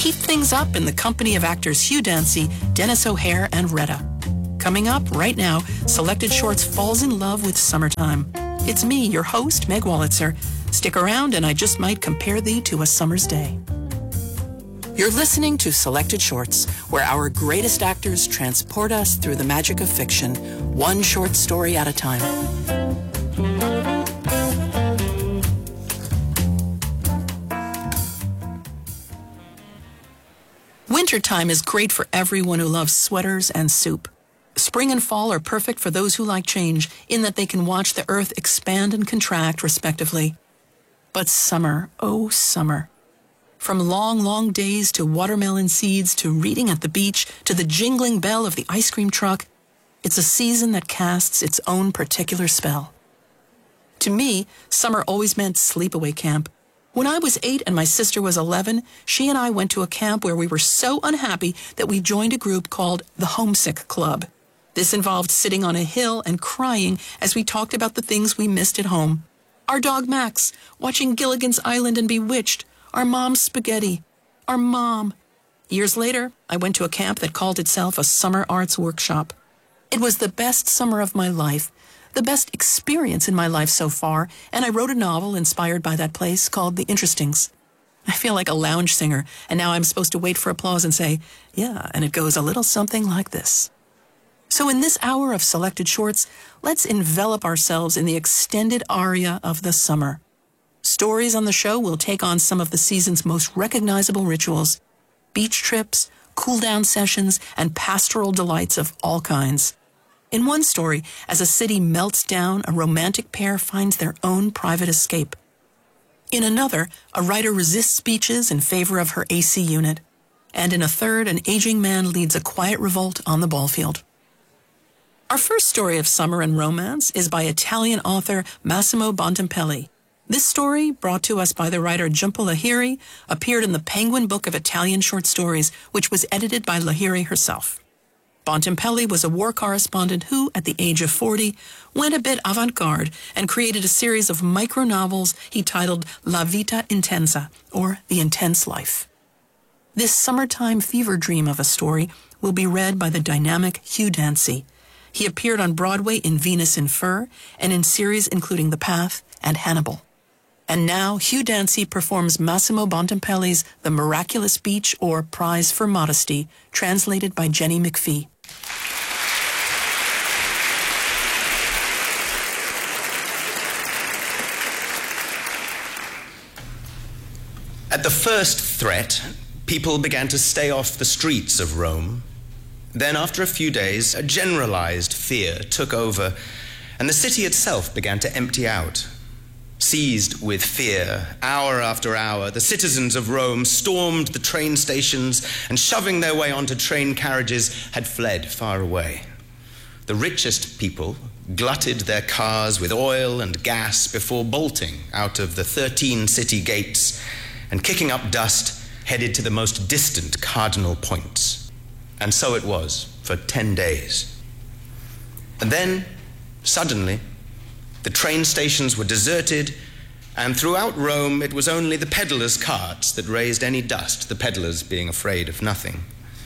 Heat things up in the company of actors Hugh Dancy, Dennis O'Hare, and Retta. Coming up right now, Selected Shorts falls in love with summertime. It's me, your host, Meg Wolitzer. Stick around and I just might compare thee to a summer's day. You're listening to Selected Shorts, where our greatest actors transport us through the magic of fiction, one short story at a time. Wintertime is great for everyone who loves sweaters and soup. Spring and fall are perfect for those who like change, in that they can watch the earth expand and contract, respectively. But summer, oh summer. From long, long days to watermelon seeds to reading at the beach to the jingling bell of the ice cream truck, it's a season that casts its own particular spell. To me, summer always meant sleepaway camp. When I was 8 and my sister was 11, she and I went to a camp where we were so unhappy that we joined a group called the Homesick Club. This involved sitting on a hill and crying as we talked about the things we missed at home. Our dog Max, watching Gilligan's Island and Bewitched, our mom's spaghetti, our mom. Years later, I went to a camp that called itself a summer arts workshop. It was the best summer of my life, the best experience in my life so far, and I wrote a novel inspired by that place called The Interestings. I feel like a lounge singer, and now I'm supposed to wait for applause and say, yeah, and it goes a little something like this. So in this hour of Selected Shorts, let's envelop ourselves in the extended aria of the summer. Stories on the show will take on some of the season's most recognizable rituals, beach trips, cool-down sessions, and pastoral delights of all kinds. In one story, as a city melts down, a romantic pair finds their own private escape. In another, a writer resists beaches in favor of her AC unit. And in a third, an aging man leads a quiet revolt on the ball field. Our first story of summer and romance is by Italian author Massimo Bontempelli. This story, brought to us by the writer Jhumpa Lahiri, appeared in the Penguin Book of Italian Short Stories, which was edited by Lahiri herself. Bontempelli was a war correspondent who, at the age of 40, went a bit avant-garde and created a series of micro-novels he titled La Vita Intensa, or The Intense Life. This summertime fever dream of a story will be read by the dynamic Hugh Dancy. He appeared on Broadway in Venus in Fur and in series including The Path and Hannibal. And now Hugh Dancy performs Massimo Bontempelli's The Miraculous Beach, or Prize for Modesty, translated by Jenny McPhee. At the first threat, people began to stay off the streets of Rome. Then, after a few days, a generalized fear took over, and the city itself began to empty out. Seized with fear, hour after hour, the citizens of Rome stormed the train stations and, shoving their way onto train carriages, had fled far away. The richest people glutted their cars with oil and gas before bolting out of the 13 city gates and, kicking up dust, headed to the most distant cardinal points. And so it was for 10 days. And then, suddenly, the train stations were deserted, and throughout Rome it was only the peddlers' carts that raised any dust, the peddlers being afraid of nothing.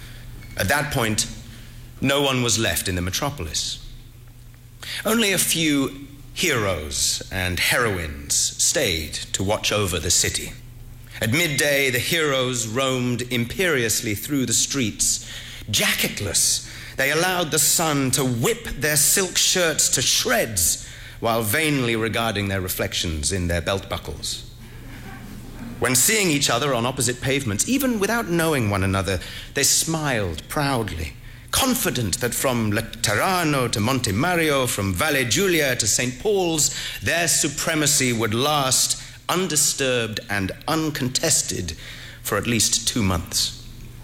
At that point, no one was left in the metropolis. Only a few heroes and heroines stayed to watch over the city. At midday, the heroes roamed imperiously through the streets. Jacketless, they allowed the sun to whip their silk shirts to shreds while vainly regarding their reflections in their belt buckles. When seeing each other on opposite pavements, even without knowing one another, they smiled proudly, confident that from Laterano to Monte Mario, from Valle Giulia to St. Paul's, their supremacy would last undisturbed and uncontested for at least 2 months.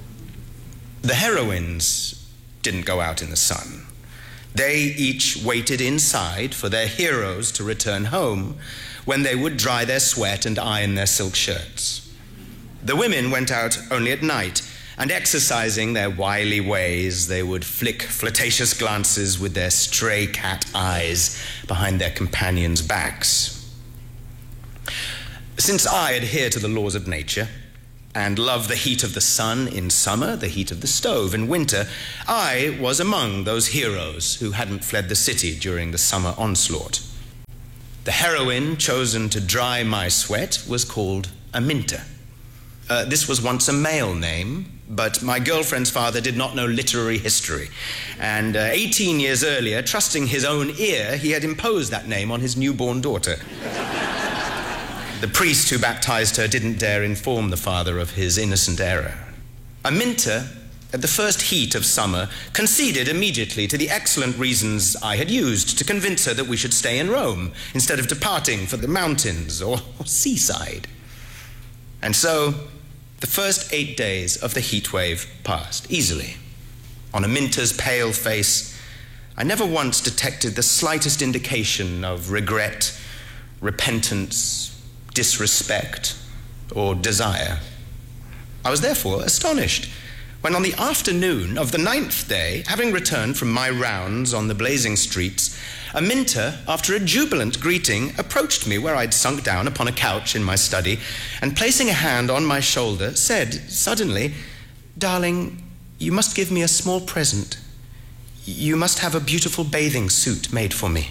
The heroines didn't go out in the sun. They each waited inside for their heroes to return home, when they would dry their sweat and iron their silk shirts. The women went out only at night, and exercising their wily ways, they would flick flirtatious glances with their stray cat eyes behind their companions' backs. Since I adhere to the laws of nature, and love the heat of the sun in summer, the heat of the stove in winter, I was among those heroes who hadn't fled the city during the summer onslaught. The heroine chosen to dry my sweat was called Aminta. This was once a male name, but my girlfriend's father did not know literary history, and 18 years earlier, trusting his own ear, he had imposed that name on his newborn daughter. The priest who baptized her didn't dare inform the father of his innocent error. Aminta, at the first heat of summer, conceded immediately to the excellent reasons I had used to convince her that we should stay in Rome instead of departing for the mountains or seaside. And so, the first 8 days of the heat wave passed easily. On Aminta's pale face, I never once detected the slightest indication of regret, repentance, disrespect, or desire. I was therefore astonished when on the afternoon of the 9th day, having returned from my rounds on the blazing streets, Aminta, after a jubilant greeting, approached me where I'd sunk down upon a couch in my study, and placing a hand on my shoulder, said suddenly, "Darling, you must give me a small present. You must have a beautiful bathing suit made for me."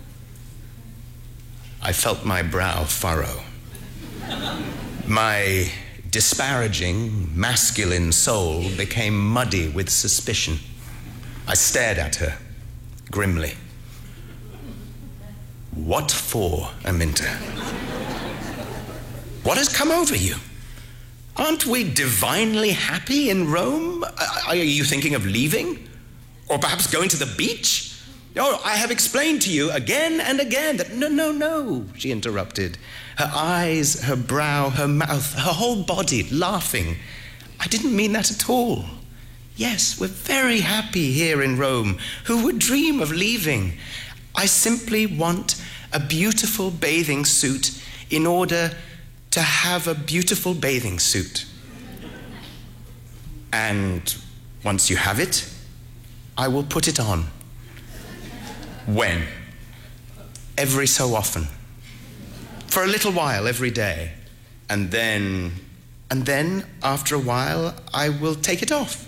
I felt my brow furrow. My disparaging, masculine soul became muddy with suspicion. I stared at her, grimly. "What for, Aminta? What has come over you? Aren't we divinely happy in Rome? Are you thinking of leaving? Or perhaps going to the beach? Oh, I have explained to you again and again that..." No, she interrupted. Her eyes, her brow, her mouth, her whole body laughing. "I didn't mean that at all. Yes, we're very happy here in Rome. Who would dream of leaving? I simply want a beautiful bathing suit in order to have a beautiful bathing suit. And once you have it, I will put it on." When? Every so often. For a little while every day. And then, after a while, I will take it off.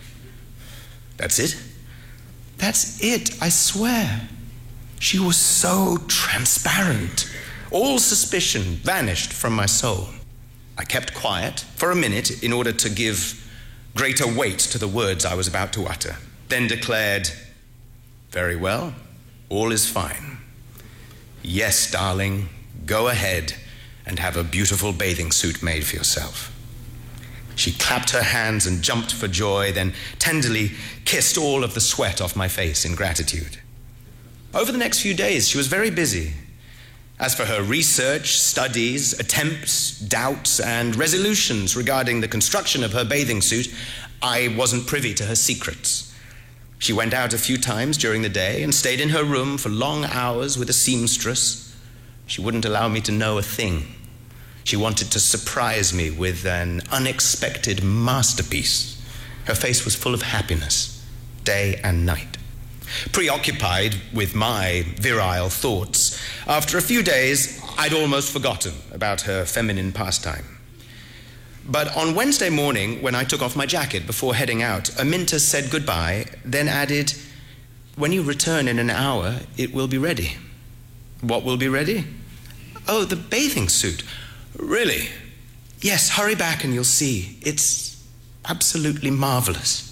That's it? That's it, I swear. She was so transparent. All suspicion vanished from my soul. I kept quiet for a minute in order to give greater weight to the words I was about to utter, then declared, "Very well. All is fine. Yes, darling, go ahead and have a beautiful bathing suit made for yourself." She clapped her hands and jumped for joy, then tenderly kissed all of the sweat off my face in gratitude. Over the next few days, she was very busy. As for her research, studies, attempts, doubts, and resolutions regarding the construction of her bathing suit, I wasn't privy to her secrets. She went out a few times during the day and stayed in her room for long hours with a seamstress. She wouldn't allow me to know a thing. She wanted to surprise me with an unexpected masterpiece. Her face was full of happiness, day and night. Preoccupied with my virile thoughts, after a few days, I'd almost forgotten about her feminine pastime. But on Wednesday morning, when I took off my jacket before heading out, Aminta said goodbye, then added, "When you return in an hour, it will be ready." "What will be ready?" "Oh, the bathing suit." "Really?" "Yes, hurry back and you'll see. It's absolutely marvelous."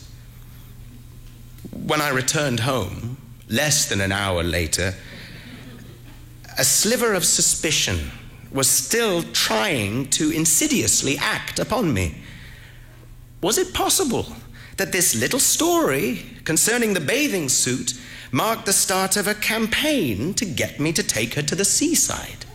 When I returned home, less than an hour later, a sliver of suspicion was still trying to insidiously act upon me. Was it possible that this little story concerning the bathing suit marked the start of a campaign to get me to take her to the seaside?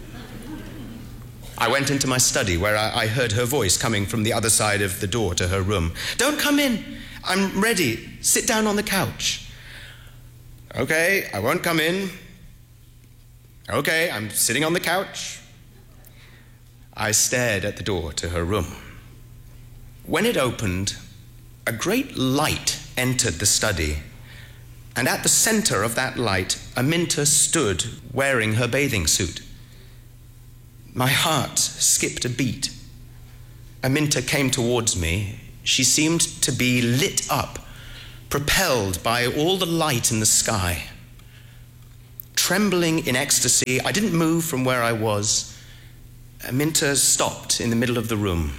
I went into my study where I heard her voice coming from the other side of the door to her room. "Don't come in. I'm ready. Sit down on the couch." "Okay, I won't come in." "Okay, I'm sitting on the couch." I stared at the door to her room. When it opened, a great light entered the study, and at the center of that light, Aminta stood wearing her bathing suit. My heart skipped a beat. Aminta came towards me. She seemed to be lit up, propelled by all the light in the sky. Trembling in ecstasy, I didn't move from where I was. Aminta stopped in the middle of the room.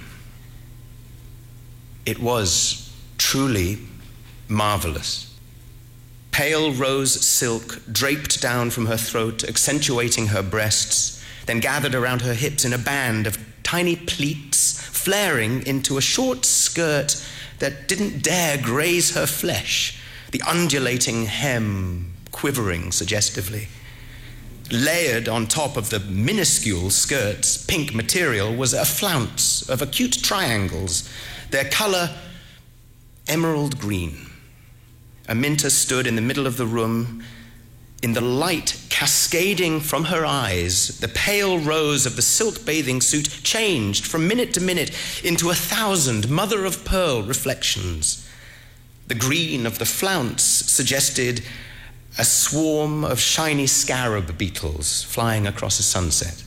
It was truly marvelous. Pale rose silk draped down from her throat, accentuating her breasts, then gathered around her hips in a band of tiny pleats, flaring into a short skirt that didn't dare graze her flesh, the undulating hem quivering suggestively. Layered on top of the minuscule skirt's pink material was a flounce of acute triangles, their color emerald green. Aminta stood in the middle of the room. In the light cascading from her eyes, the pale rose of the silk bathing suit changed from minute to minute into 1,000 mother-of-pearl reflections. The green of the flounce suggested a swarm of shiny scarab beetles flying across a sunset.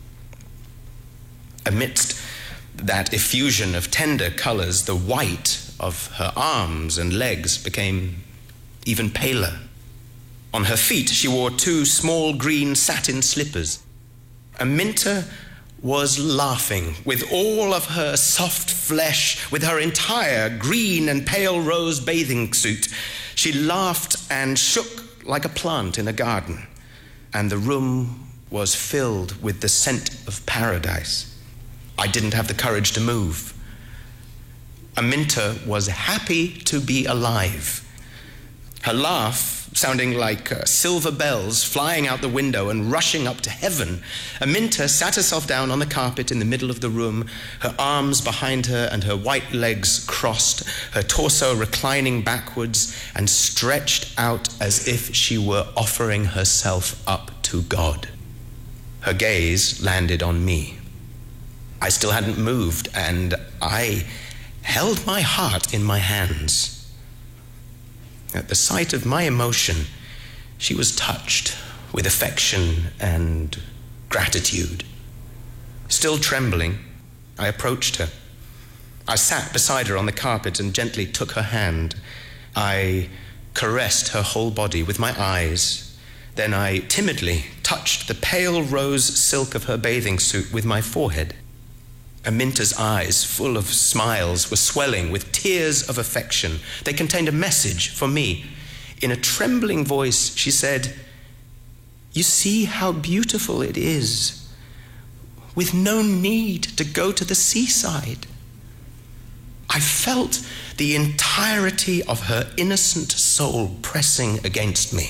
Amidst that effusion of tender colors, the white of her arms and legs became even paler. On her feet, she wore 2 small green satin slippers. Aminta was laughing with all of her soft flesh, with her entire green and pale rose bathing suit. She laughed and shook like a plant in a garden, and the room was filled with the scent of paradise. I didn't have the courage to move. Aminta was happy to be alive. Her laugh, sounding like silver bells flying out the window and rushing up to heaven. Aminta sat herself down on the carpet in the middle of the room, her arms behind her and her white legs crossed, her torso reclining backwards and stretched out as if she were offering herself up to God. Her gaze landed on me. I still hadn't moved, and I held my heart in my hands. At the sight of my emotion, she was touched with affection and gratitude. Still trembling, I approached her. I sat beside her on the carpet and gently took her hand. I caressed her whole body with my eyes. Then I timidly touched the pale rose silk of her bathing suit with my forehead. Aminta's eyes, full of smiles, were swelling with tears of affection. They contained a message for me. In a trembling voice, she said, "You see how beautiful it is, with no need to go to the seaside." I felt the entirety of her innocent soul pressing against me.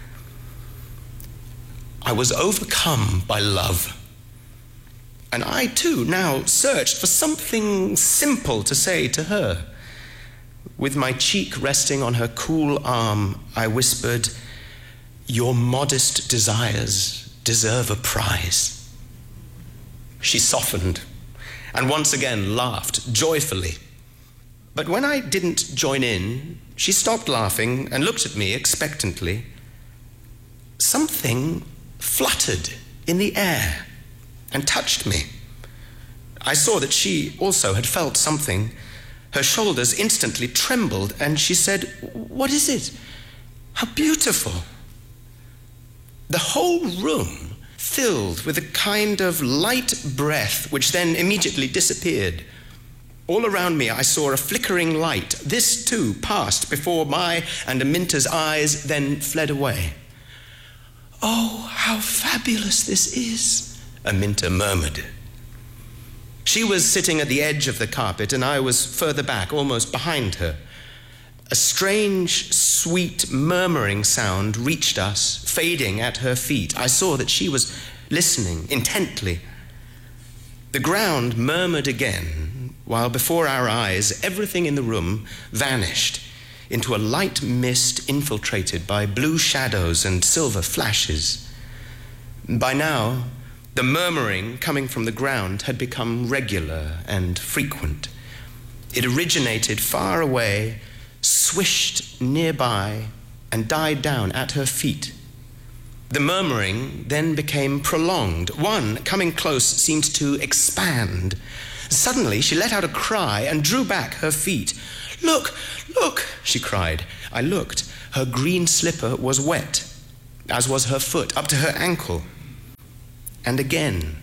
I was overcome by love. And I, too, now searched for something simple to say to her. With my cheek resting on her cool arm, I whispered, "Your modest desires deserve a prize." She softened and once again laughed joyfully. But when I didn't join in, she stopped laughing and looked at me expectantly. Something fluttered in the air and touched me. I saw that she also had felt something. Her shoulders instantly trembled, and she said, "What is it? How beautiful." The whole room filled with a kind of light breath, which then immediately disappeared. All around me I saw a flickering light. This too passed before my and Aminta's eyes, then fled away. "Oh, how fabulous this is," Aminta murmured. She was sitting at the edge of the carpet, and I was further back, almost behind her. A strange, sweet, murmuring sound reached us, fading at her feet. I saw that she was listening intently. The ground murmured again, while before our eyes, everything in the room vanished into a light mist infiltrated by blue shadows and silver flashes. By now, the murmuring coming from the ground had become regular and frequent. It originated far away, swished nearby, and died down at her feet. The murmuring then became prolonged. One, coming close, seemed to expand. Suddenly, she let out a cry and drew back her feet. "Look, look," she cried. I looked. Her green slipper was wet, as was her foot, up to her ankle. And again.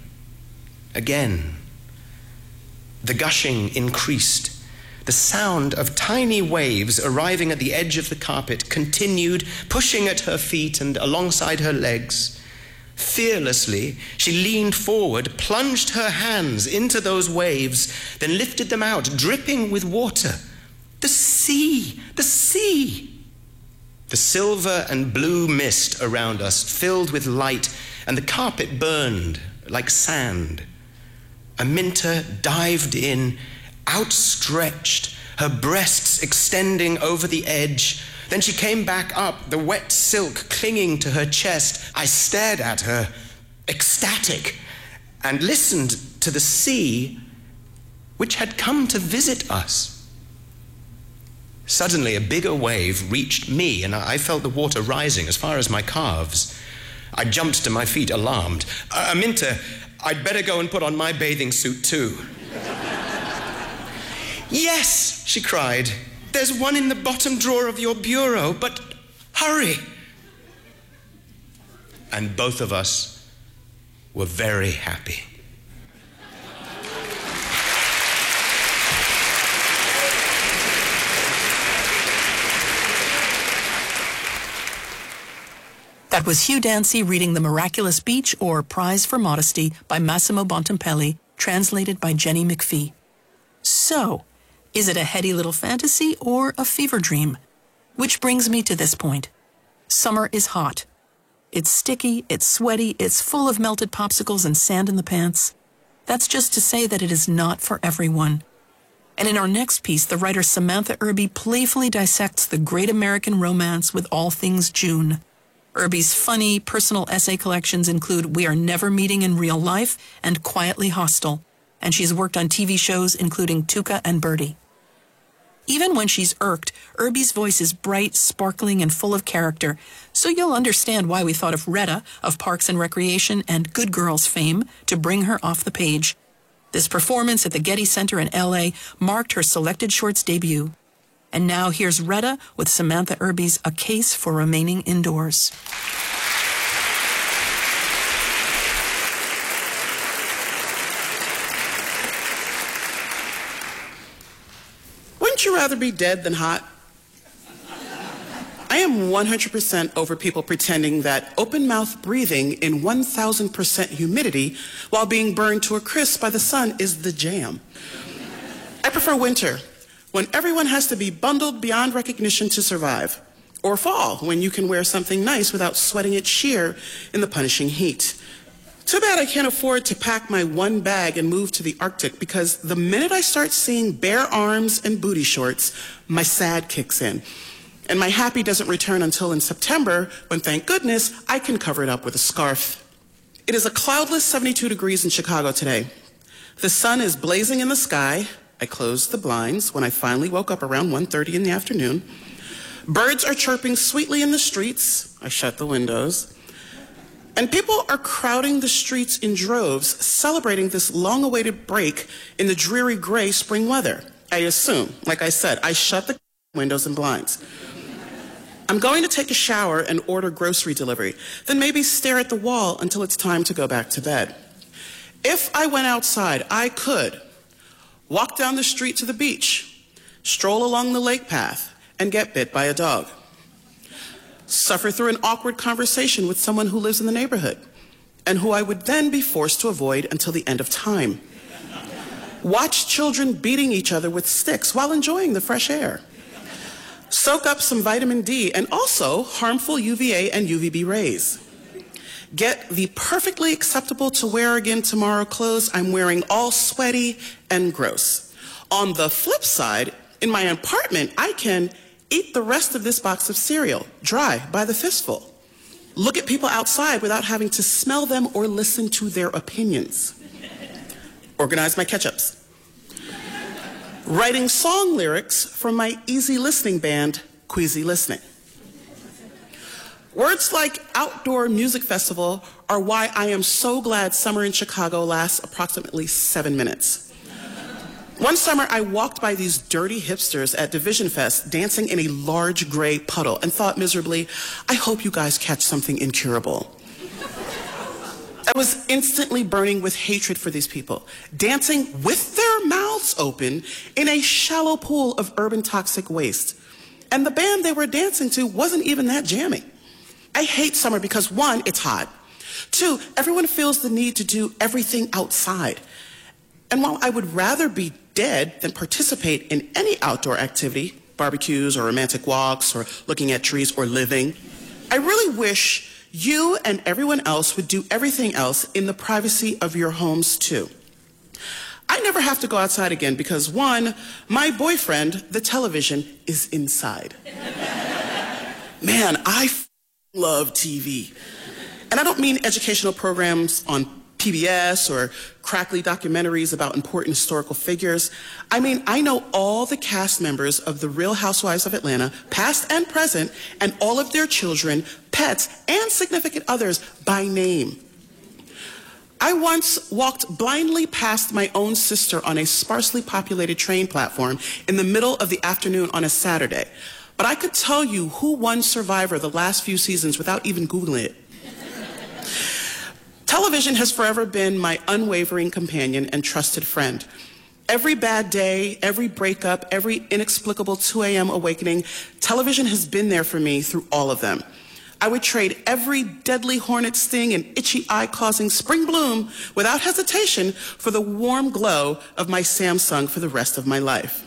The gushing increased. The sound of tiny waves arriving at the edge of the carpet continued, pushing at her feet and alongside her legs. Fearlessly, she leaned forward, plunged her hands into those waves, then lifted them out, dripping with water. The sea! The sea! The silver and blue mist around us filled with light, and the carpet burned like sand. Aminta dived in, outstretched, her breasts extending over the edge. Then she came back up, the wet silk clinging to her chest. I stared at her, ecstatic, and listened to the sea, which had come to visit us. Suddenly, a bigger wave reached me, and I felt the water rising as far as my calves. I jumped to my feet, alarmed. "Aminta, I'd better go and put on my bathing suit too." "Yes," she cried. "There's one in the bottom drawer of your bureau, but hurry." And both of us were very happy. That was Hugh Dancy reading The Miraculous Beach, or Prize for Modesty, by Massimo Bontempelli, translated by Jenny McPhee. So, is it a heady little fantasy or a fever dream? Which brings me to this point. Summer is hot. It's sticky, it's sweaty, it's full of melted popsicles and sand in the pants. That's just to say that it is not for everyone. And in our next piece, the writer Samantha Irby playfully dissects the great American romance with all things June. Irby's funny, personal essay collections include We Are Never Meeting in Real Life and Quietly Hostile, and she's worked on TV shows including Tuca and Birdie. Even when she's irked, Irby's voice is bright, sparkling, and full of character, so you'll understand why we thought of Retta of Parks and Recreation and Good Girls fame to bring her off the page. This performance at the Getty Center in L.A. marked her selected shorts debut. And now here's Retta with Samantha Irby's A Case for Remaining Indoors. Wouldn't you rather be dead than hot? I am 100% over people pretending that open mouth breathing in 1,000% humidity while being burned to a crisp by the sun is the jam. I prefer winter, when everyone has to be bundled beyond recognition to survive. Or fall, when you can wear something nice without sweating it sheer in the punishing heat. Too bad I can't afford to pack my one bag and move to the Arctic, because the minute I start seeing bare arms and booty shorts, my sad kicks in. And my happy doesn't return until in September, when, thank goodness, I can cover it up with a scarf. It is a cloudless 72 degrees in Chicago today. The sun is blazing in the sky. I closed the blinds when I finally woke up around 1:30 in the afternoon. Birds are chirping sweetly in the streets. I shut the windows. And people are crowding the streets in droves, celebrating this long-awaited break in the dreary gray spring weather. I assume, like I said, I shut the windows and blinds. I'm going to take a shower and order grocery delivery, then maybe stare at the wall until it's time to go back to bed. If I went outside, I could walk down the street to the beach, stroll along the lake path, and get bit by a dog. Suffer through an awkward conversation with someone who lives in the neighborhood, and who I would then be forced to avoid until the end of time. Watch children beating each other with sticks while enjoying the fresh air. Soak up some vitamin D and also harmful UVA and UVB rays. Get the perfectly acceptable to wear again tomorrow clothes I'm wearing all sweaty and gross. On the flip side, in my apartment, I can eat the rest of this box of cereal, dry by the fistful. Look at people outside without having to smell them or listen to their opinions. Organize my ketchups. Writing song lyrics from my easy listening band, Queasy Listening. Words like outdoor music festival are why I am so glad summer in Chicago lasts approximately 7 minutes. One summer, I walked by these dirty hipsters at Division Fest dancing in a large gray puddle and thought miserably, I hope you guys catch something incurable. I was instantly burning with hatred for these people, dancing with their mouths open in a shallow pool of urban toxic waste. And the band they were dancing to wasn't even that jammy. I hate summer because, one, it's hot. Two, everyone feels the need to do everything outside. And while I would rather be dead than participate in any outdoor activity, barbecues or romantic walks or looking at trees or living, I really wish you and everyone else would do everything else in the privacy of your homes too. I never have to go outside again because, one, my boyfriend, the television, is inside. Man, I love TV. And I don't mean educational programs on PBS or crackly documentaries about important historical figures. I mean, I know all the cast members of The Real Housewives of Atlanta, past and present, and all of their children, pets, and significant others by name. I once walked blindly past my own sister on a sparsely populated train platform in the middle of the afternoon on a Saturday. But I could tell you who won Survivor the last few seasons without even Googling it. Television has forever been my unwavering companion and trusted friend. Every bad day, every breakup, every inexplicable 2 a.m. awakening, television has been there for me through all of them. I would trade every deadly hornet sting and itchy eye-causing spring bloom without hesitation for the warm glow of my Samsung for the rest of my life.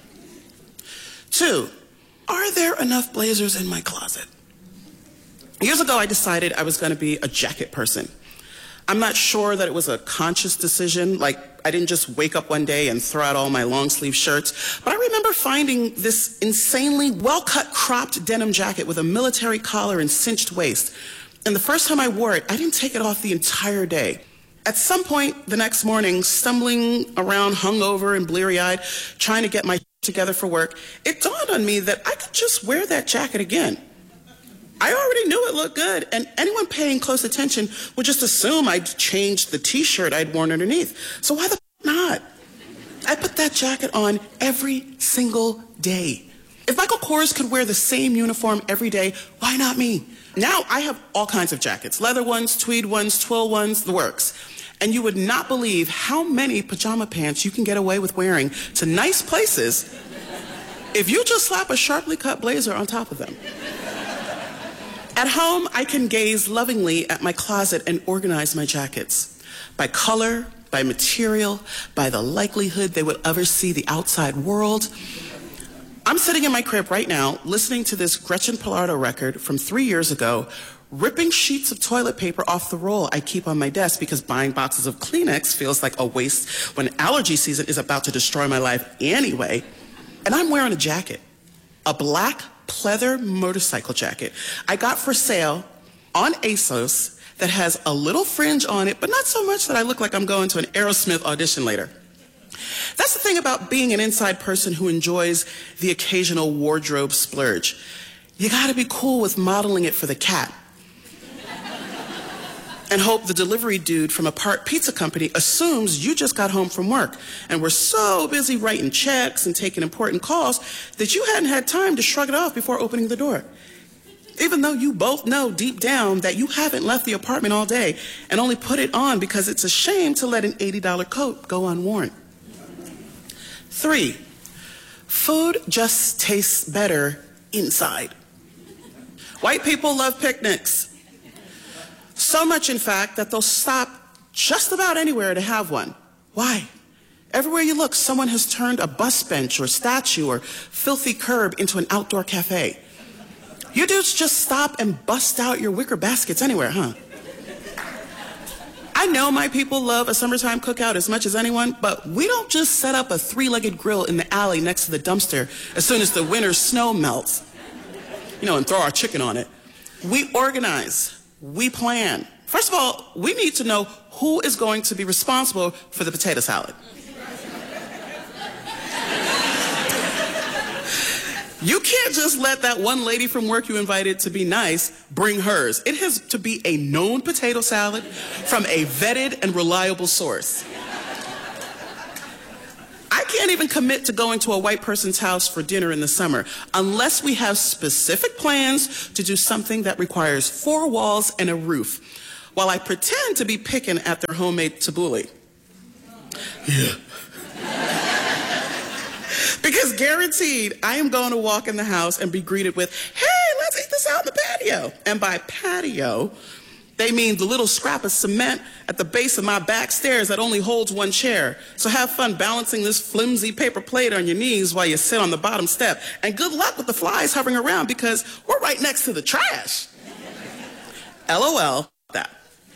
2, are there enough blazers in my closet? Years ago, I decided I was going to be a jacket person. I'm not sure that it was a conscious decision, like I didn't just wake up one day and throw out all my long sleeve shirts, but I remember finding this insanely well-cut cropped denim jacket with a military collar and cinched waist. And the first time I wore it, I didn't take it off the entire day. At some point the next morning, stumbling around hungover and bleary-eyed, trying to get my together for work, it dawned on me that I could just wear that jacket again. I already knew it looked good, and anyone paying close attention would just assume I'd changed the t-shirt I'd worn underneath. So why the not? I put that jacket on every single day. If Michael Kors could wear the same uniform every day, why not me? Now I have all kinds of jackets, leather ones, tweed ones, twill ones, the works. And you would not believe how many pajama pants you can get away with wearing to nice places if you just slap a sharply cut blazer on top of them. At home, I can gaze lovingly at my closet and organize my jackets by color, by material, by the likelihood they would ever see the outside world. I'm sitting in my crib right now, listening to this Gretchen Pillardo record from 3 years ago, ripping sheets of toilet paper off the roll I keep on my desk because buying boxes of Kleenex feels like a waste when allergy season is about to destroy my life anyway. And I'm wearing a jacket, a black pleather motorcycle jacket I got for sale on ASOS that has a little fringe on it, but not so much that I look like I'm going to an Aerosmith audition later. That's the thing about being an inside person who enjoys the occasional wardrobe splurge. You gotta be cool with modeling it for the cat. And hope the delivery dude from a part pizza company assumes you just got home from work and were so busy writing checks and taking important calls that you hadn't had time to shrug it off before opening the door. Even though you both know deep down that you haven't left the apartment all day and only put it on because it's a shame to let an $80 coat go unworn. 3, food just tastes better inside. White people love picnics. So much, in fact, that they'll stop just about anywhere to have one. Why? Everywhere you look, someone has turned a bus bench or statue or filthy curb into an outdoor cafe. You dudes just stop and bust out your wicker baskets anywhere, huh? I know my people love a summertime cookout as much as anyone, but we don't just set up a 3-legged grill in the alley next to the dumpster as soon as the winter snow melts, and throw our chicken on it. We organize. We plan. First of all, we need to know who is going to be responsible for the potato salad. You can't just let that one lady from work you invited to be nice bring hers. It has to be a known potato salad from a vetted and reliable source. I can't can't even commit to going to a white person's house for dinner in the summer unless we have specific plans to do something that requires 4 walls and a roof, while I pretend to be picking at their homemade tabbouleh. Yeah. Because guaranteed, I am going to walk in the house and be greeted with, hey, let's eat this out in the patio. And by patio, they mean the little scrap of cement at the base of my back stairs that only holds 1 chair. So have fun balancing this flimsy paper plate on your knees while you sit on the bottom step. And good luck with the flies hovering around because we're right next to the trash. LOL, that.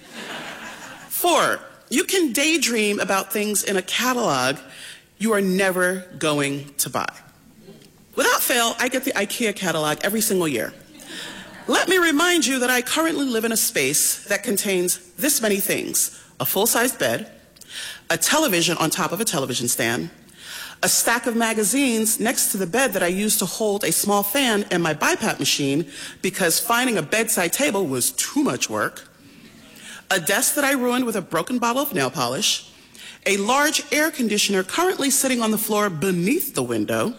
4, you can daydream about things in a catalog you are never going to buy. Without fail, I get the IKEA catalog every single year. Let me remind you that I currently live in a space that contains this many things: a full-sized bed, a television on top of a television stand, a stack of magazines next to the bed that I use to hold a small fan and my BiPAP machine because finding a bedside table was too much work, a desk that I ruined with a broken bottle of nail polish, a large air conditioner currently sitting on the floor beneath the window,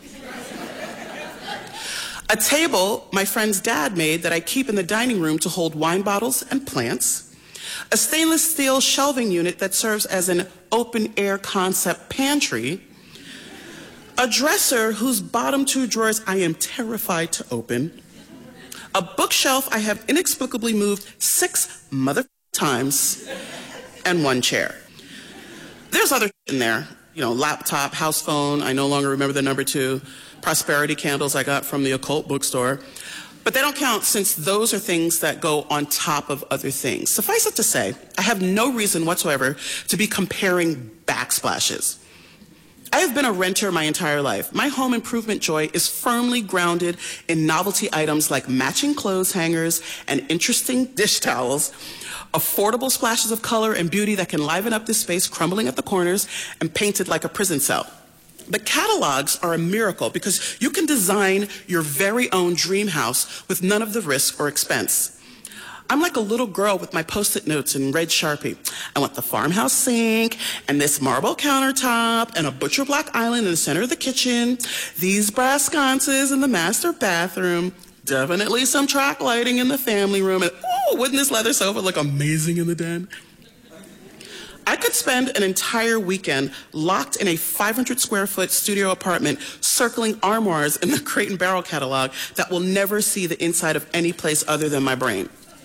a table my friend's dad made that I keep in the dining room to hold wine bottles and plants, a stainless steel shelving unit that serves as an open-air concept pantry, a dresser whose bottom 2 drawers I am terrified to open, a bookshelf I have inexplicably moved 6 times, and 1 chair. There's other in there, laptop, house phone, I no longer remember the number 2, prosperity candles I got from the occult bookstore. But they don't count since those are things that go on top of other things. Suffice it to say, I have no reason whatsoever to be comparing backsplashes. I have been a renter my entire life. My home improvement joy is firmly grounded in novelty items like matching clothes hangers and interesting dish towels, affordable splashes of color and beauty that can liven up this space crumbling at the corners and painted like a prison cell. But catalogs are a miracle because you can design your very own dream house with none of the risk or expense. I'm like a little girl with my Post-it notes in red Sharpie. I want the farmhouse sink and this marble countertop and a butcher block island in the center of the kitchen, these brass sconces in the master bathroom, definitely some track lighting in the family room, and oh, wouldn't this leather sofa look amazing in the den? I could spend an entire weekend locked in a 500 square foot studio apartment circling armoires in the Crate and Barrel catalog that will never see the inside of any place other than my brain.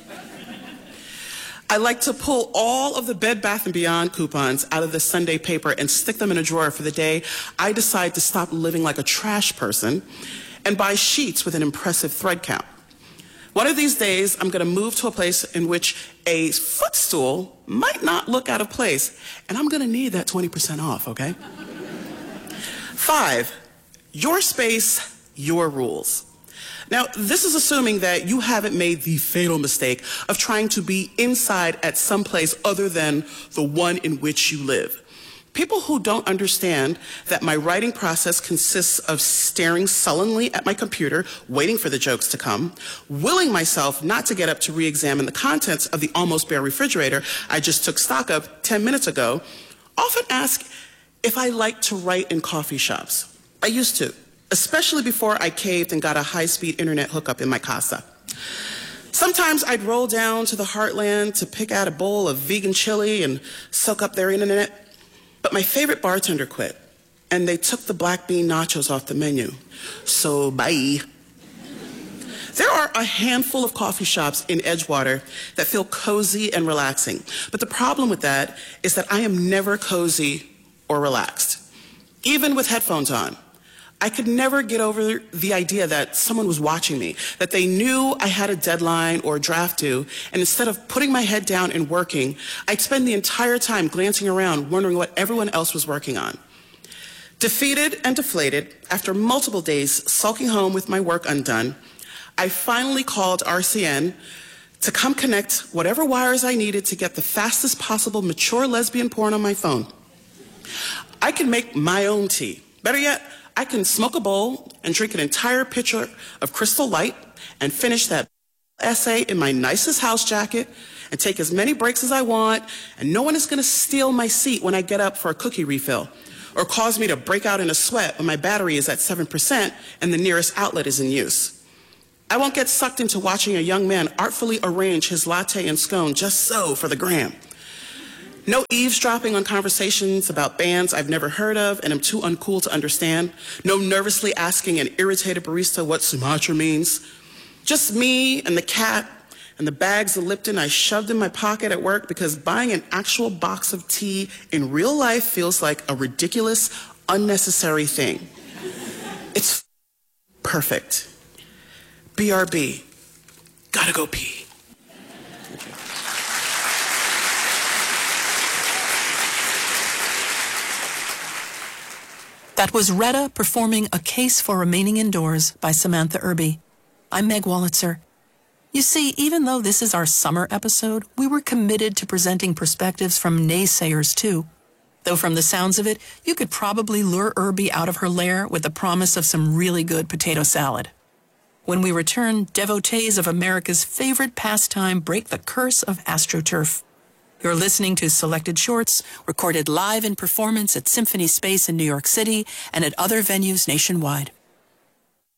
I like to pull all of the Bed Bath & Beyond coupons out of the Sunday paper and stick them in a drawer for the day I decide to stop living like a trash person and buy sheets with an impressive thread count. One of these days, I'm going to move to a place in which a footstool might not look out of place, and I'm going to need that 20% off, okay? 5, your space, your rules. Now, this is assuming that you haven't made the fatal mistake of trying to be inside at some place other than the one in which you live. People who don't understand that my writing process consists of staring sullenly at my computer, waiting for the jokes to come, willing myself not to get up to re-examine the contents of the almost bare refrigerator I just took stock of 10 minutes ago, often ask if I like to write in coffee shops. I used to, especially before I caved and got a high-speed internet hookup in my casa. Sometimes I'd roll down to the Heartland to pick out a bowl of vegan chili and soak up their internet. But my favorite bartender quit, and they took the black bean nachos off the menu. So bye. There are a handful of coffee shops in Edgewater that feel cozy and relaxing. But the problem with that is that I am never cozy or relaxed, even with headphones on. I could never get over the idea that someone was watching me, that they knew I had a deadline or a draft due, and instead of putting my head down and working, I'd spend the entire time glancing around, wondering what everyone else was working on. Defeated and deflated, after multiple days sulking home with my work undone, I finally called RCN to come connect whatever wires I needed to get the fastest possible mature lesbian porn on my phone. I can make my own tea. Better yet, I can smoke a bowl and drink an entire pitcher of Crystal Light and finish that essay in my nicest house jacket and take as many breaks as I want, and no one is going to steal my seat when I get up for a cookie refill. or cause me to break out in a sweat when my battery is at 7% and the nearest outlet is in use. I won't get sucked into watching a young man artfully arrange his latte and scone just so for the gram. No eavesdropping on conversations about bands I've never heard of and am too uncool to understand. No nervously asking an irritated barista what Sumatra means. Just me and the cat and the bags of Lipton I shoved in my pocket at work because buying an actual box of tea in real life feels like a ridiculous, unnecessary thing. It's perfect. BRB. Gotta go pee. That was Retta performing A Case for Remaining Indoors by Samantha Irby. I'm Meg Wolitzer. You see, even though this is our summer episode, we were committed to presenting perspectives from naysayers too. Though from the sounds of it, you could probably lure Irby out of her lair with the promise of some really good potato salad. When we return, devotees of America's favorite pastime break the curse of AstroTurf. You're listening to Selected Shorts, recorded live in performance at Symphony Space in New York City and at other venues nationwide.